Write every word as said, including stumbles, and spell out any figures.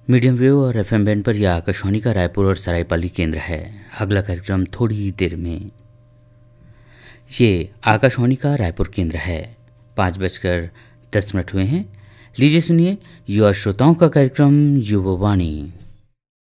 Medium wave और FM band पर यह आकाशवाणी का रायपुर और सरायपाली केंद्र है। अगला कार्यक्रम थोड़ी ही देर में। ये आकाशवाणी का रायपुर केंद्र है। पाँच बजकर दस मिनट हुए हैं। लीजिए सुनिए युवा श्रोताओं का कार्यक्रम युवा वाणी।